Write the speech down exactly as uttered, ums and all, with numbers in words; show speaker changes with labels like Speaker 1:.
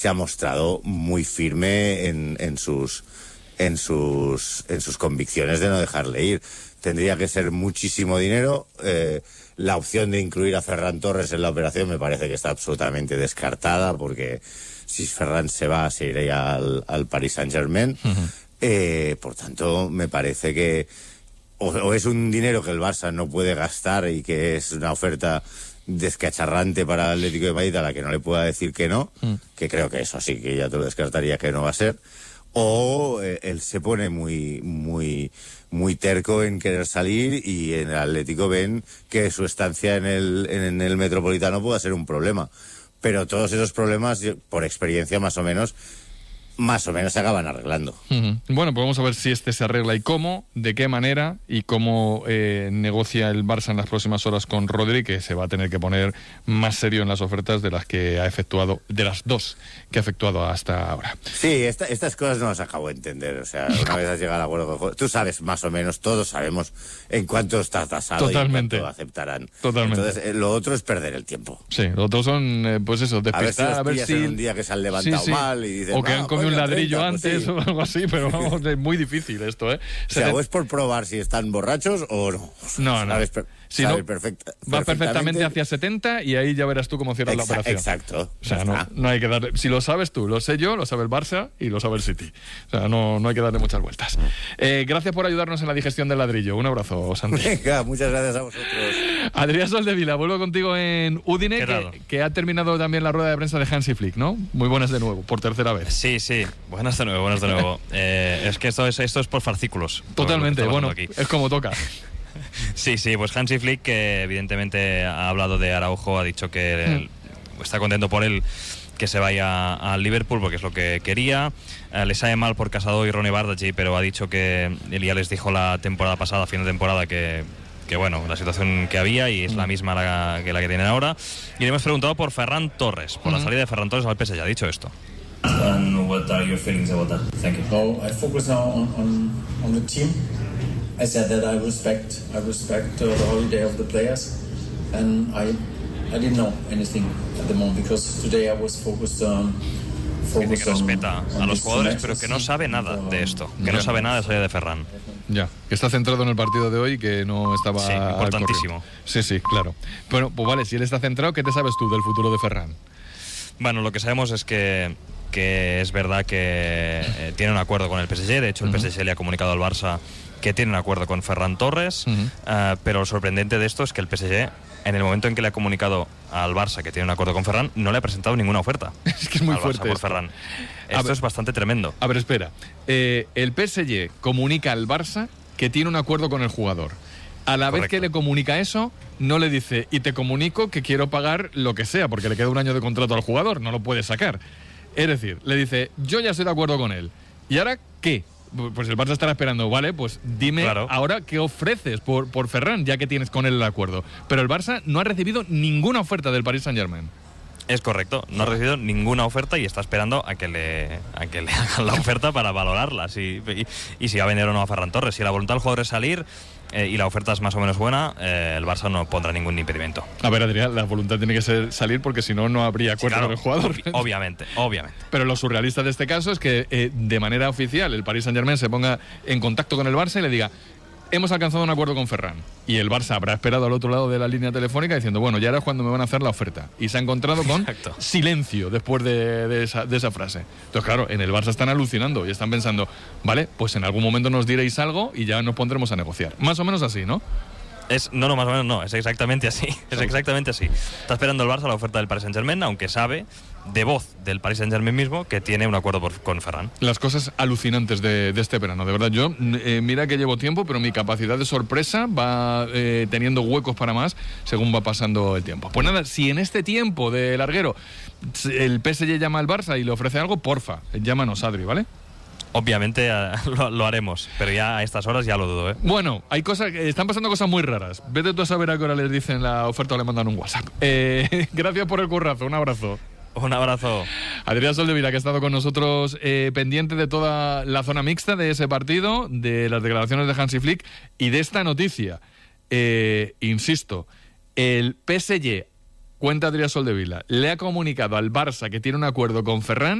Speaker 1: se ha mostrado muy firme en, en sus en sus en sus convicciones de no dejarle ir. Tendría que ser muchísimo dinero. Eh, la opción de incluir a Ferran Torres en la operación me parece que está absolutamente descartada, porque si Ferran se va, se iría al, al Paris Saint-Germain. Uh-huh. Eh, por tanto, me parece que o, o es un dinero que el Barça no puede gastar y que es una oferta descacharrante para el Atlético de Madrid a la que no le pueda decir que no, mm. que creo que eso sí que ya te lo descartaría que no va a ser, o eh, él se pone muy muy muy terco en querer salir y en el Atlético ven que su estancia en el, en el Metropolitano pueda ser un problema, pero todos esos problemas, por experiencia más o menos, más o menos se acaban arreglando.
Speaker 2: Uh-huh. Bueno, pues vamos a ver si este se arregla y cómo, de qué manera y cómo eh, negocia el Barça en las próximas horas con Rodri, que se va a tener que poner más serio en las ofertas de las que ha efectuado, de las dos que ha efectuado hasta ahora.
Speaker 1: Sí, esta, estas cosas no las acabo de entender. O sea, una vez has llegado al acuerdo con... Tú sabes más o menos, todos sabemos en cuánto está tasado.
Speaker 2: Totalmente.
Speaker 1: Y en cuánto aceptarán.
Speaker 2: Totalmente.
Speaker 1: Entonces, eh, lo otro es perder el tiempo.
Speaker 2: Sí, lo otro son, eh, pues eso, despistar,
Speaker 1: a ver si,
Speaker 2: a ver si...
Speaker 1: en un día que se han levantado sí, sí. mal y dicen...
Speaker 2: O que han comido un ladrillo treinta, antes, pues sí. o algo así, pero vamos, es muy difícil esto, ¿eh?
Speaker 1: O sea, o es por probar si están borrachos o no.
Speaker 2: No, no.
Speaker 1: Sabes, per-
Speaker 2: si
Speaker 1: sabes
Speaker 2: no,
Speaker 1: perfecta,
Speaker 2: va perfectamente hacia setenta y ahí ya verás tú cómo cierras
Speaker 1: Exa-
Speaker 2: la operación.
Speaker 1: Exacto.
Speaker 2: O sea, no, no hay que darle... Si lo sabes tú, lo sé yo, lo sabe el Barça y lo sabe el City. O sea, no, no hay que darle muchas vueltas. Eh, gracias por ayudarnos en la digestión del ladrillo. Un abrazo, Santi.
Speaker 1: Venga, muchas gracias a vosotros.
Speaker 2: Adrián Soldevila, vuelvo contigo en Udine, que, que ha terminado también la rueda de prensa de Hansi Flick, ¿no? Muy buenas de nuevo, por tercera vez.
Speaker 3: Sí, sí, buenas de nuevo, buenas de nuevo. eh, es que esto es, esto es por fascículos.
Speaker 2: Totalmente,
Speaker 3: por
Speaker 2: bueno,
Speaker 3: aquí.
Speaker 2: Es como toca.
Speaker 3: Sí, sí, pues Hansi Flick, que evidentemente ha hablado de Araujo, ha dicho que mm. él, está contento por él que se vaya al Liverpool porque es lo que quería. Eh, le sabe mal por Casado y Ronnie Bardghji, pero ha dicho que él ya les dijo la temporada pasada, a fin de temporada, que, que bueno, la situación que había y es mm. la misma la, que la que tienen ahora. Y le hemos preguntado por Ferran Torres, por mm. la salida de Ferran Torres al P S G. Ha dicho esto.
Speaker 4: And what are your feelings about that? Thank you. Oh, I focus now on, on, on the team. I said that I respect I respect uh, the holiday of the players, and I I didn't know anything at the moment because today I was focused on.
Speaker 3: Dice que respeta a los jugadores, pero que no sabe nada de esto, que ya. no sabe nada de la salida de Ferran.
Speaker 2: Ya, que está centrado en el partido de hoy, que no estaba...
Speaker 3: Sí, importantísimo.
Speaker 2: Sí, sí, claro. Bueno, pues vale, si él está centrado, ¿qué te sabes tú del futuro de Ferran?
Speaker 3: Bueno, lo que sabemos es que, que es verdad que eh, tiene un acuerdo con el P S G. De hecho, el uh-huh. P S G le ha comunicado al Barça que tiene un acuerdo con Ferran Torres, uh-huh. uh, pero lo sorprendente de esto es que el P S G, en el momento en que le ha comunicado al Barça que tiene un acuerdo con Ferran, no le ha presentado ninguna oferta.
Speaker 2: Es que es muy
Speaker 3: al
Speaker 2: fuerte
Speaker 3: Barça por
Speaker 2: esto.
Speaker 3: Ferran. Esto
Speaker 2: ver,
Speaker 3: es bastante tremendo.
Speaker 2: A ver, espera. Eh, el P S G comunica al Barça que tiene un acuerdo con el jugador. A la Correcto. vez que le comunica eso, no le dice, y te comunico que quiero pagar lo que sea, porque le queda un año de contrato al jugador, no lo puede sacar. Es decir, le dice, yo ya estoy de acuerdo con él. ¿Y ahora qué? Pues el Barça estará esperando, vale, pues dime claro. ahora qué ofreces por, por Ferran, ya que tienes con él el acuerdo. Pero el Barça no ha recibido ninguna oferta del Paris Saint-Germain.
Speaker 3: Es correcto, no ha recibido ninguna oferta y está esperando a que le, a que le hagan la oferta para valorarla si, y, y si va a venir o no a Ferran Torres. Si la voluntad del jugador es salir eh, y la oferta es más o menos buena, eh, el Barça no pondrá ningún impedimento.
Speaker 2: A ver, Adrián, la voluntad tiene que ser salir porque si no, no habría acuerdo sí, claro, con el jugador.
Speaker 3: Ob- obviamente, obviamente.
Speaker 2: Pero lo surrealista de este caso es que eh, de manera oficial el Paris Saint-Germain se ponga en contacto con el Barça y le diga, hemos alcanzado un acuerdo con Ferran. Y el Barça habrá esperado al otro lado de la línea telefónica diciendo, bueno, ya era cuando me van a hacer la oferta. Y se ha encontrado con Exacto. silencio después de, de, esa, de esa frase. Entonces, claro, en el Barça están alucinando y están pensando, vale, pues en algún momento nos diréis algo y ya nos pondremos a negociar. Más o menos así, ¿no?
Speaker 3: Es, no, no, más o menos no, es exactamente así. Es exactamente así. Está esperando el Barça la oferta del Paris Saint-Germain, aunque sabe de voz del Paris Saint-Germain mismo que tiene un acuerdo por, con Ferran.
Speaker 2: Las cosas alucinantes de, de este verano, de verdad. Yo, eh, mira que llevo tiempo, pero mi capacidad de sorpresa va eh, teniendo huecos para más según va pasando el tiempo. Pues nada, si en este tiempo de larguero el P S G llama al Barça y le ofrece algo, porfa, llámanos, Adri, ¿vale?
Speaker 3: Obviamente uh, lo, lo haremos, pero ya a estas horas ya lo dudo, ¿eh?
Speaker 2: Bueno, hay cosas, están pasando cosas muy raras. Vete tú a saber a qué hora les dicen la oferta o le mandan un WhatsApp. Eh, gracias por el currazo, un abrazo.
Speaker 3: Un abrazo.
Speaker 2: Adrián Soldevila, que ha estado con nosotros eh, pendiente de toda la zona mixta de ese partido, de las declaraciones de Hansi Flick y de esta noticia. Eh, insisto, el P S G cuenta Adrià Soldevila, le ha comunicado al Barça que tiene un acuerdo con Ferran